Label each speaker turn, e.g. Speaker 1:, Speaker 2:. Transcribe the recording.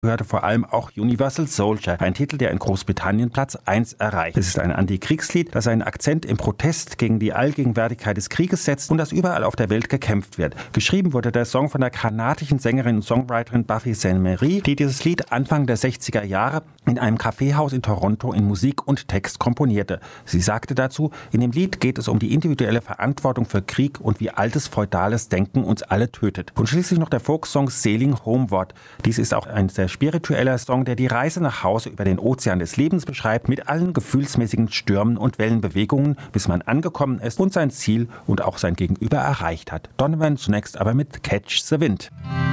Speaker 1: gehörte vor allem auch Universal Soldier, ein Titel, der in Großbritannien Platz 1 erreicht. Es ist ein Antikriegslied, das einen Akzent im Protest gegen die Allgegenwärtigkeit des Krieges setzt und das überall auf der Welt gekämpft wird. Geschrieben wurde der Song von der kanadischen Sängerin und Songwriterin Buffy Sainte-Marie, die dieses Lied Anfang der 60er Jahre in einem Kaffeehaus in Toronto in Musik und Text komponierte. Sie sagte dazu, in dem Lied geht es um die individuelle Verantwortung für Krieg und wie altes feudales Denken uns alle tötet. Und schließlich noch der Folksong Sailing Homeward. Dies ist auch ein sehr spiritueller Song, der die Reise nach Hause über den Ozean des Lebens beschreibt, mit allen gefühlsmäßigen Stürmen und Wellenbewegungen, bis man angekommen ist und sein Ziel und auch sein Gegenüber erreicht hat. Donovan zunächst aber mit Catch the Wind.